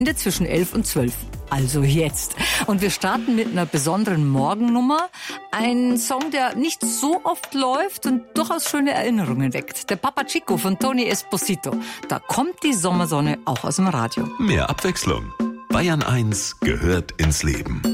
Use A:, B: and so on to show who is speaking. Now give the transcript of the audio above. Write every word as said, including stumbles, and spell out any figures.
A: zwischen elf und zwölf. Also jetzt. Und wir starten mit einer besonderen Morgennummer. Ein Song, der nicht so oft läuft und durchaus schöne Erinnerungen weckt. Der Papa Chico von Tony Esposito. Da kommt die Sommersonne auch aus dem Radio.
B: Mehr Abwechslung. Bayern eins gehört ins Leben.